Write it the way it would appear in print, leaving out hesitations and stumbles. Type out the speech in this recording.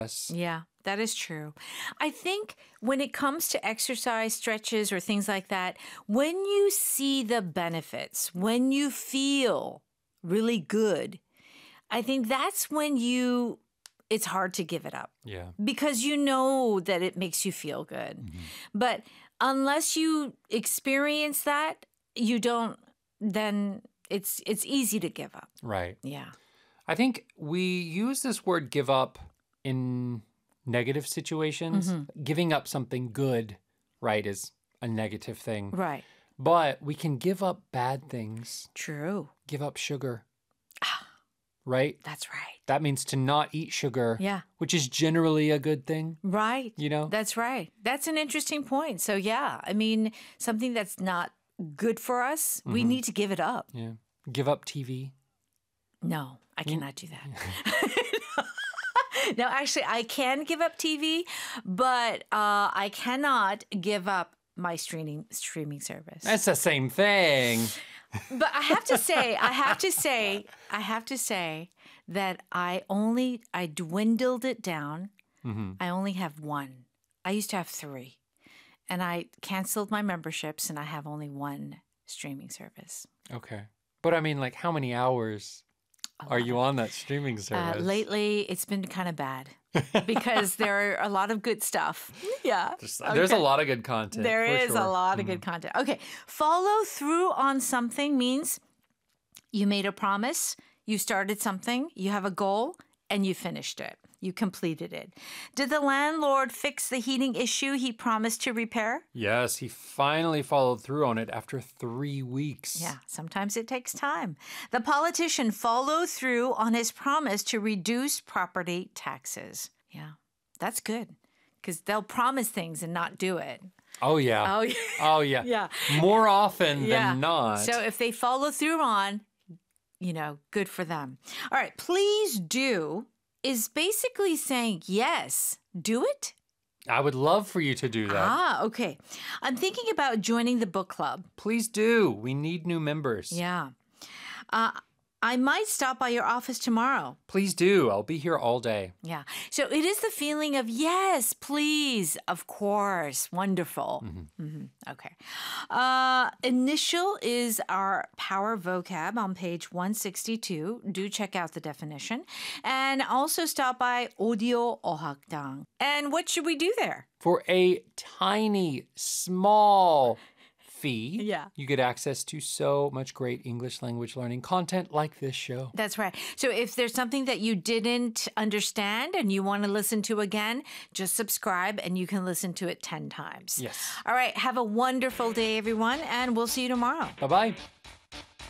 Yes. Yeah, that is true. I think when it comes to exercise, stretches, or things like that, when you see the benefits, when you feel really good, I think that's when it's hard to give it up Yeah. because you know that it makes you feel good. But unless you experience that, you don't, then it's easy to give up. Right. Yeah. I think we use this word give up in negative situations. Giving up something good, right, is a negative thing. Right. But we can give up bad things. True. Give up sugar. Right? That's right. That means to not eat sugar, Yeah. which is generally a good thing, Right. you know? That's right. That's an interesting point. So, yeah, I mean, something that's not good for us, we need to give it up. Yeah. Give up TV. No, I cannot do that. No, actually, I can give up TV, but I cannot give up my streaming service. That's the same thing. But I have to say that I dwindled it down. I only have one. I used to have three. And I canceled my memberships and I have only one streaming service. Okay. But I mean, like, how many hours are you on that streaming service? Lately, it's been kind of bad because there are a lot of good stuff. Yeah. There's a lot of good content. There for is sure. a lot of good content. Okay. Follow through on something means you made a promise, you started something, you have a goal, and you finished it. You completed it. Did the landlord fix the heating issue he promised to repair? Yes, he finally followed through on it after 3 weeks. Yeah, sometimes it takes time. The politician followed through on his promise to reduce property taxes. Yeah, that's good because they'll promise things and not do it. Oh, yeah. Oh, yeah. Oh, yeah. Yeah. More often Yeah. than not. So if they follow through on, good for them. All right, please do is basically saying, yes, do it. I would love for you to do that. Okay. I'm thinking about joining the book club. Please do. We need new members. Yeah. I might stop by your office tomorrow. Please do. I'll be here all day. Yeah. So it is the feeling of, yes, please, of course, wonderful. Okay. Initial is our power vocab on page 162. Do check out the definition. And also stop by Audio Ohakdang. And what should we do there? For a tiny, small fee, Yeah. you get access to so much great English language learning content like this show. That's right. So if there's something that you didn't understand and you want to listen to again, just subscribe and you can listen to it 10 times. Yes. All right. Have a wonderful day, everyone, and we'll see you tomorrow. Bye-bye.